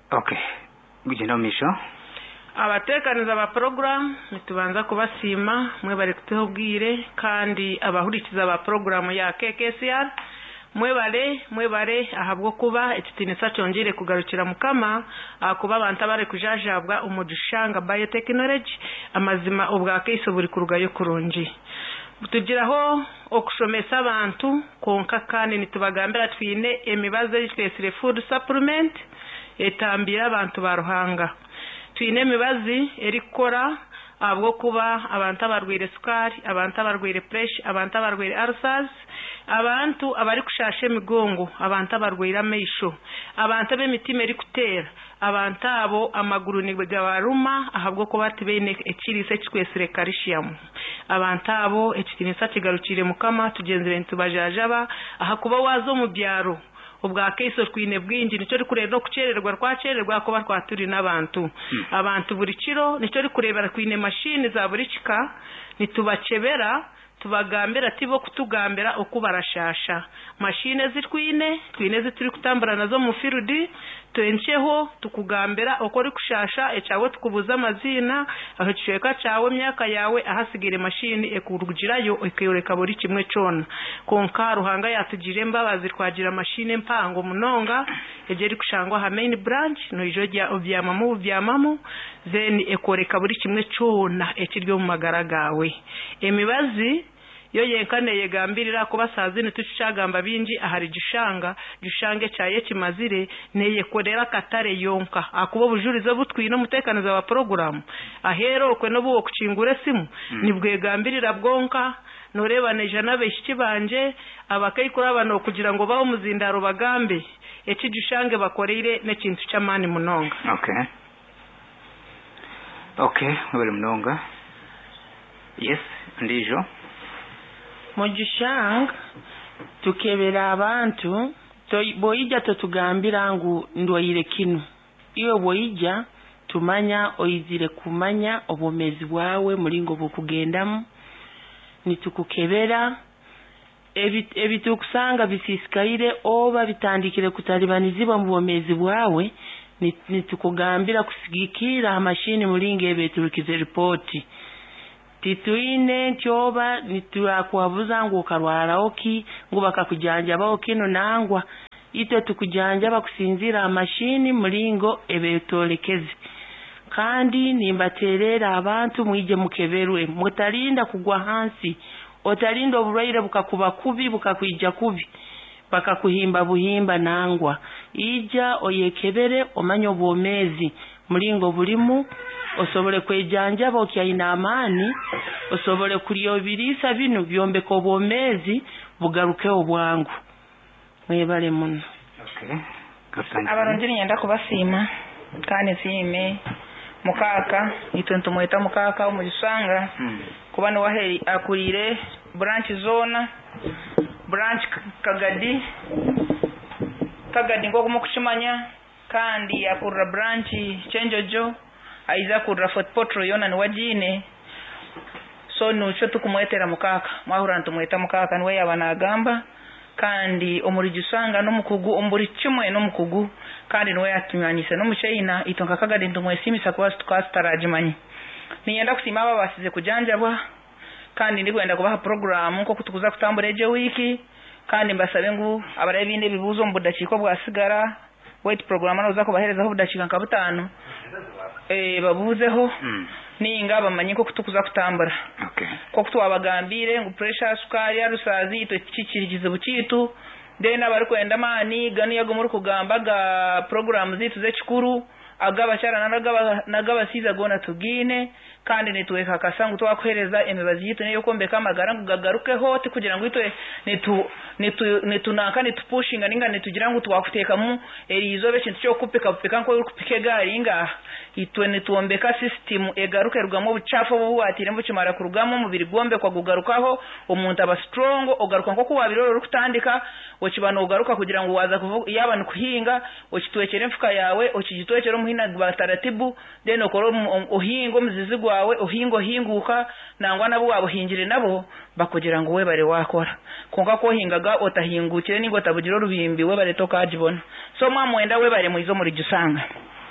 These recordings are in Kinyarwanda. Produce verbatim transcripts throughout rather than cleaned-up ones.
Okay. Bigenda misho. Abatekaniza ba program nitubanza kubasima mwe bari kutubwire kandi abahurikiza ba program ya K K C R mwe bare mwe bare ahabwo kuba ekitinisa cyongere kugarukira mukama akuba abantu bare kujajabwa umudushanga biotechnology amazima ubwa keiso buri kurugayo kurungi tugiraho okushomesa abantu konka kandi nitubagambira twine emibazo y'itwesire food supplement etambira abantu baruhanga twine emibazi erikora abwo kuba abantu abarwire sukari abantu abarwire pressure abantu abarwire ulcers abantu abari kushashe emigongo abantu abarwire ameisho abantu b'emitima eri kutera abantu abo amaguru nigabaruma ahabwo kuba tibene ekirise kikwesire calcium abantu abo ekitinisa kigarukire mukama tugenzere ntubajajaba ahakuba wazo mu byaro ubwa keiso twine bwingi nico rikureba no kucererwa rwacererwa ko batwaturi n'abantu hmm. abantu buri kiro nico rikurebera twine machine za buri kika nitubakebera tubagambira tibo kutugambira okubarashasha machine zitwine twine zituri kutambura nazo mu field twencheho tukugambira okori kushasha ecawe tukubuza amazina aho cisheka cawe myaka yawe ahasigire machine ekurugirayo ekeyoreka buri kimwe cona konka ruhanga yatugire mbabazi twagira machine mpango munonga ejeri kushangwa ha main branch no ijojya obyamamu byamamu then ekoreka buri kimwe cona ekiryo mu magara gawe emibazi yo yenkane yegambirira kuba sazini tucagamba bingi ahari gishanga gishange cyaye kimazire neye korera katare yonka akubo bujurizo butwino mutekaniza wa program ahero kwe no buwo kucingure simu mm. nibwegambirira bwonka norebane jana beshiki banje abakayikura bano kugira ngo bawo muzindaro bagambe eki gishange bakorere ne kintu cyamani munonga. Okay. Okay, wele munonga. Yes, ndijo. Mujishang tukebera abantu to boija to tugambira ngu ndwayire kinu iyo boija tumanya oyizire kumanya obomezi bwawe mulingo bukugendamu nitukukebera ebitukusanga bisisikaire oba bitandikire kutalibanizibwa mu bomezi bwawe nitukugambira kusigikira amashini mulingo ebeturukize report tituine kyoba nitwakuabuza ngo karwara oki ngo bakakujanja bawo kino nangwa ite tukujanja bakusinzira amashini mulingo ebetolekeze kandi nimbaterera abantu mwije mukeberwe mutalinda kugwa hansi otalinda oburwaire bukakuba kubi bukakwijja kubi bakakuhimba buhimba nangwa ija oyekebere omanyo bwomezi mulingo bulimu osobole kwejanja bokyayina amani osobole kuliyo birisa bino byombeka obwomezi bugaruke obwangu mwebale muno. Okay. Abaronjiri nyenda kubasima kandi sime mukaka ituntu mweta mukaka umujisanga hmm. kuba no waheri akurire branch zona branch kagadi kagadi ngo kumukushimanya kandi akurra branch chenjojo aiza kurra fort potro yona ni wajine so nucho tukumwetera mukaka mwahura ntumweta mukaka niwe yabana agamba kandi omurijusanga no mukugu omburi kimwe no mukugu kandi niwe yatumyanyise no mucheina itonka kagadi ntumwesimisa kwa tukastarajimanyi niyenda kusima aba basize kujanjabwa kandi ndikwenda kubaha program nko kutukuza kutambureje wiki kandi mbasabe ngu abarabinde bibuzo mbudakiko bwasigara wait program anoza kubahereza ho budakika nkabutano eh babuzeho mm. ninga bamanye ko kutukuza kutambura. Okay. Ko kutwabagambire ngo pressure sukari yarusazi ito kikirigize bukitu then abari kwenda mani gani yago muri kugamba ga program zitu ze chikuru agaba cyara nagaba nagaba siza gona tugine kandi nituweka kasangu twakwereza emibazi yitu neyo kombeka amagara ngugagaruke hoti kugira ngo itwe nitu nitu nitunaka nitupushinga ninga nitugira ngo twakuteka mu erizobe kintu cyo kupika kupika nko kupike gari nga itwe nituombeka system egaruke rugamo bucafu buwatire mbu kimara kurugamo mubiri gombe kwa gugarukaho umuntu aba strong ogaruka nko kuwabiroro rukutandika okibano ogaruka kugira ngo waza kuvuga yaba nkuhinga okitwekere mfuka yawe okigitwekere muhina bataratibu then okoro ohingo muzizi gwawe ohingo hinguka nangwa nabo wabuhingire nabo bakugira ngo we bare wakora konka ko hingaga otahingukire ningo tabugiro rubimbi we bare toka ajibona so mwamwenda we bare muizo muri gisanga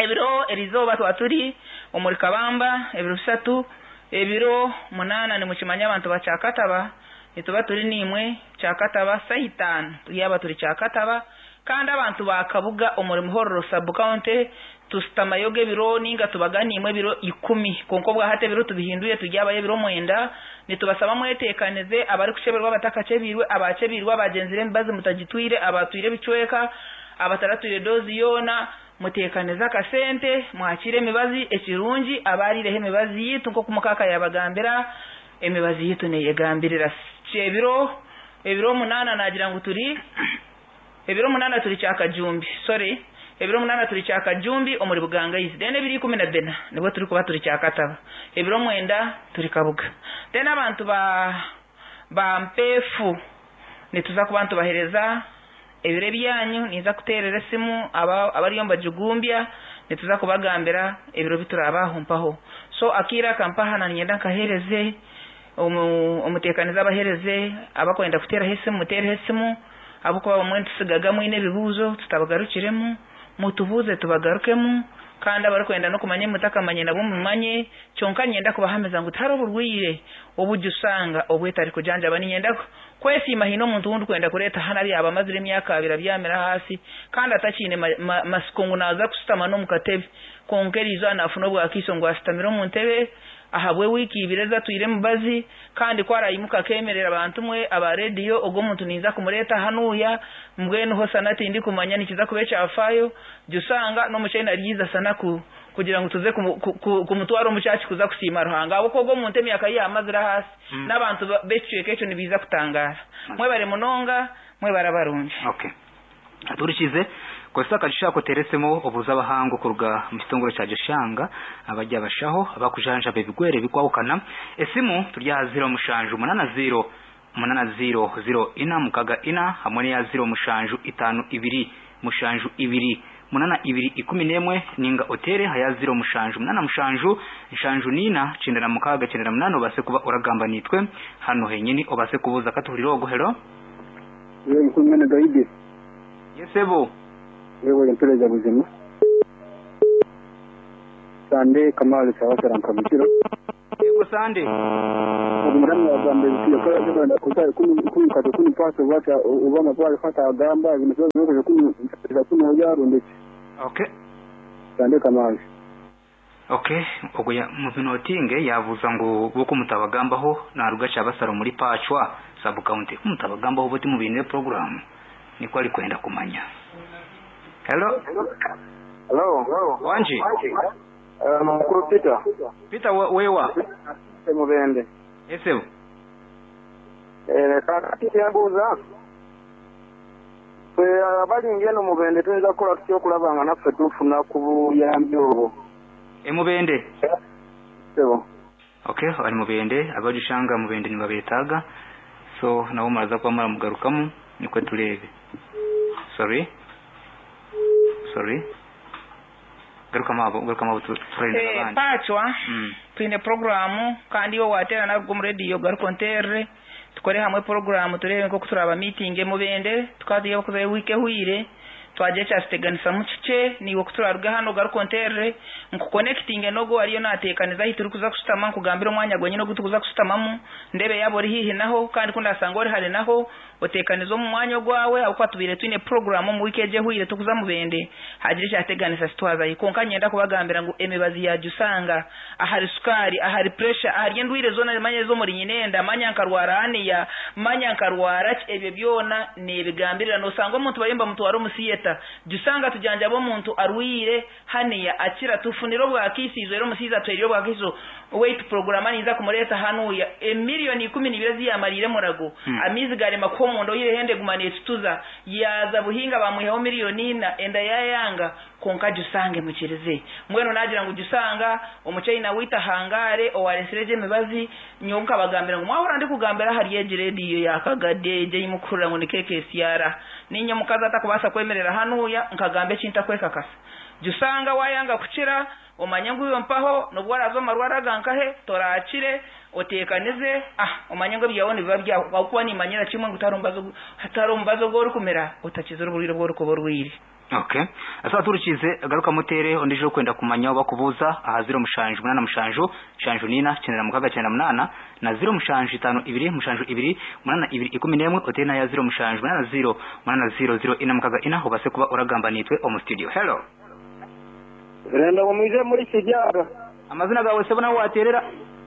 ebiro erizoba twaturi omuri kabamba ebiro bisatu ebiro munana ni mukimanya abantu bacyakataba nituba turi nimwe cyakataba sayitano yaba turi cyakataba kandi abantu bakabuga omuri muhororo sub county tusitama yoge biro ninga tubaganimwe biro ikumi konko bwa hate biro tubihinduye tujyabaye biro mwenda nitubasaba mwetekanize abari kuceberwa batakacebirwe abacebirwa bagenzire mbazi mutagitwire abatwire bicweka abataratuye dozi yona mutekaniza kasente mwakire mibazi ekirungi abarirehe mibazi yitu nko kumukaka yabagambira emibazi yitu ne yegambirira cebiro ebiro munana nagira ngo turi ebiro munana turi cyakajumbi sorry ebiro munana turi cyakajumbi omuri buganga yizi dene biri kumi na bena nibo turi kuba turi cyakataba ebiro mwenda turi kabuga dene abantu ba ba mpefu nituza ku bantu bahereza ebire byanyu niza kuterera simu aba abariyomba jugumbya nituza kubagambira ebiro biturabahumpaho so akira kampahana nyenda kahereze umutekaniza abahereze abakwenda kutera hese mutere hesimu abuko bamwe tusigaga mwine bibuzo tutabagarukiremo mutubuze tubagarukemo kandi abarikwenda no kumanye mutakamanye nabo mumanye cyonka nyenda kubahameza ngo taro burwire obujye usanga obwetari kujanja bani nyenda kwesi mahino muntu wundi kwenda kureta hanari abamazire imyaka abira byamera hasi kandi atakine masikongo naza kusitama no mukatebe konkerizo anafuno bwa kisongo asitamiro mu ntebe ahabwe wiki ibireza tuyire mubazi kandi kwarayimuka kemerera abantu mwe aba radio ogo muntu niza kumureta hanuya mbwene ho sanati ndi kumanya nikiza kubecha afayo jusanga no mucyenda ryiza sana ku kugira ngo tuze kumutwara umucaci kuza kusima ruhanga abo kogo muntu emyaka yamazira hasi mm. Nabantu becwe kecho nibiza kutangara mm. Mwe bare munonga mwe barabarunje okay aturikize kosa kashaka teresemo obuza bahango kurga mustongoro cya Gishanga abajya bashaho abakujanja bebigwere bikwawukana esimu turya zero mushanju munana zero munana zero zero ina mukaga ina hamwe ya zero mushanju itanu ibiri mushanju ibiri munana ibiri ikumi nemwe ninga otere haya zero mushanju munana mushanju nshanju nina cindana mukaga cindana munano base kuba uragamba nitwe hano henyini obase kubuza katuhuriro guhero yewe kumene gaide yesebo yewe mpeleza buzima Sande Kamali Sawasara Nkamukiro yego Sande umurani wa gambe biyo kwa kwenda kuta kuni kuni kato kuni paso wacha ubama pale fata agamba bimezo byo kuni za kuni hojaro ndeki okay Sande Kamali okay ogo ya mubinotinge yavuza ngo boko mutabagambaho na rugacha basaro muri pachwa sub county mutabagambaho boti mu bine program niko ari kwenda kumanya. Hello hello Wanji Uh, mkuru Peter. Peter wewa. Semubende. Yesebu. Eh kakati yambuza. Kwe abali ngeno mubende tuza kola tutyo kulabanga naffe tufuna ku yambyobo. E mubende. Sebo. Okay, ari mubende abajishanga mubende ni babetaga. So nawo maraza kwa mara mugarukamu niko turebe. Sorry. Sorry. Garuka mabo garuka mabo tu eh pachwa mm. Twine programu kandi wo watera na gum radio garuka nterre tukore hamwe programu turebe ko kuturaba meeting mubende tukadiye bakuze wike huire twaje cha steganisa mucice niwo kuturaruga hano garuka nterre nko connecting nogo ariyo natekaniza hituri kuza kusitama kugambira umwanya gwenye no gutukuza kusitamamu ndebe yabo rihihi naho kandi kunda sangore hali naho otekanizo mu mwanya gwawe akwa tubire twine programu mu wikeje huire tukuza mubende hagire cha teganisa sitwaza ikonka nyenda kubagambira ngo emibazi ya jusanga ahari sukari ahari pressure ahari ndwire zona manye zo muri nyinenda manya nkarwara ani ya manya nkarwara ebyo byona nebigambirira no sangwa muntu bayimba muntu waro musiyeta jusanga tujanja bo muntu arwire hani ya akira tufuniro bwa kisizo rero musiza tweriyo bwa kiso weight program aniza kumureta hanu ya e milioni kumi nibirezi ya marire murago hmm. Amizi gare makomondo yire hende gumane tuza yaza buhinga bamuheho milioni na enda yayanga konka jusange mukireze mweno nagira ngo jusanga umucayina wita hangare owaresereje mibazi nyonka bagambira ngo mwahora ndi kugambira hari yegerediyo yakagade je yimukurira ngo nikeke siara ninyo mukaza atakubasa kwemerera hanuya nkagambe cinta kwekakasa jusanga wayanga kucira omanyangu yompaho nobwarazo marwara gankahe torakire otekanize ah omanyangu byabone biba bya kuba ni manyira kimwe ngutarumbazo hatarumbazo goro kumera utakizura buriro bwo ruko borwiri Okay. Asa turukize agaruka mutere ondije kwenda kumanya bakubuza aha zero mushanju munana mushanju shanju nina cyenda mukaga cyenda munana na zero mushanju itanu ibiri mushanju ibiri munana ibiri ikumi n'imwe otena ya zero mushanju munana zero munana zero zero ina mukaga ina hobase kuba uragamba nitwe omu studio. Hello. Renda umuje muri Kijanga. Amazina gawe se bona waterera?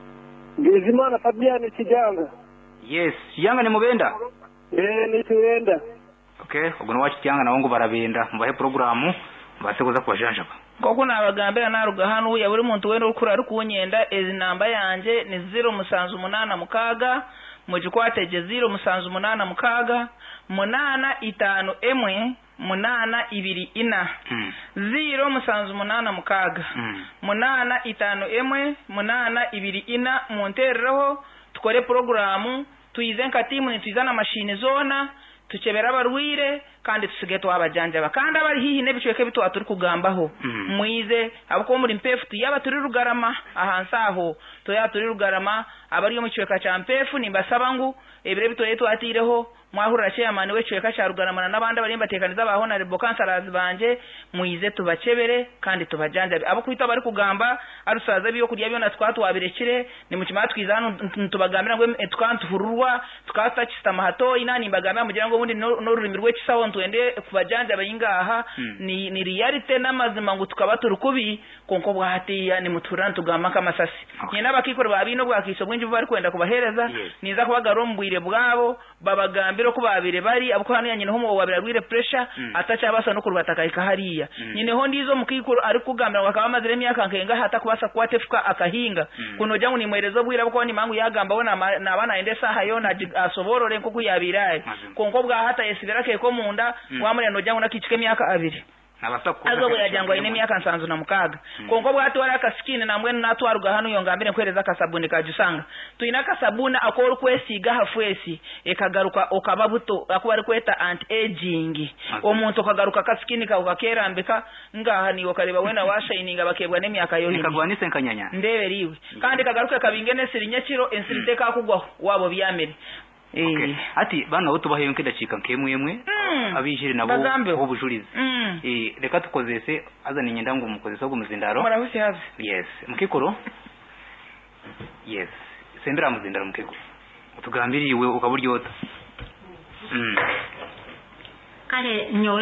Bizimana Fabian Kijanga. Yes, Kijanga ni mubenda? Eh ni tuenda. Okay, ubwo wacu Kijanga nawo ngo barabenda mbahe programu base kuza kubajanja. Koko nabagambira naruga hano uya buri muntu wenda ukura ari kunyenda ezi namba yanje ni zero musanzu munana mukaga mujikwateje zero musanzu munana mukaga munana itanu emwe munana ibiri ina mm. zero musanzu munana mukaga mm. munana itanu emwe munana ibiri ina montereho tukore programu tuyizenka timu nituzana mashine zona tukebera barwire kandi tusige twabajanja bakanda bari hihi nebicweke bitwa turi kugambaho mm. muize abako muri mpefu yaba turi rugarama ahansaho toya turi rugarama abari yo mucweka cha mpefu nimbasabangu ebire bitoye twatireho mwahura chairman wecweka cha rugarama nabandi bari mbatekaniza baho na rebokansarazi banje muize tubakebere kandi tubajanja abo kwita bari kugamba arusaza biyo kurya byo natwatu wabirekire ni mukima twizana tubagambira ngo tukantufururwa tukatachista mahato inani mbagambira mugira ngo bundi no rurimi rw'ekisawo twende kubajanja bayingaha mm. ni ni reality namazima ngo tukaba turukubi konko bwahatiya ni muturana tugamba kamasasi okay. nyina bakikore babino bwakiso bwinji bari kwenda kubahereza yes. niza kubagarombwire bwabo babagambira ko babire bari abako hano nyine homo wabira rwire pressure mm. atacha basa no kurubata hariya mm. nyine ho ndizo mukikoro ari kugambira bakaba amazire myaka nkenga hata kubasa kwatefuka akahinga mm. kuno jangu ni mwerezo bwira bako ni mangu yagamba bona na bana ende saha yona asoborore nko kuyabiraye konko bwa hata yesibira ke ko munda mm. wamure no jangu nakichike myaka abiri azo bwa jangwa ine myaka nsanzu na mukaga mm. konko bwa twara kaskine na mwene natwaruga hano yongambire kwereza kasabuni kajusanga tuina kasabuna akoro kwesiga hafwesi ekagaruka okababuto akubari kweta anti aging omuntu okagaruka kaskine ka ukakerambika ngaha ni okareba wena washininga bakebwa nemyaka yo nikagwanise nkanyanya ndeberiwe kandi kagaruka kabingene sirinya kiro ensirite ka kugwa wabo byamere. Okay. Ati bana bo tubahe yonke dacika nkemwe yemwe mm. abijire nabo obujurize mm. eh reka tukozese azanye nyenda ngo mukozese go muzindaro murahusi hazi yes mukikoro yes sendera muzindaro mukikoro utugambiriwe ukaburyota mm kare nyo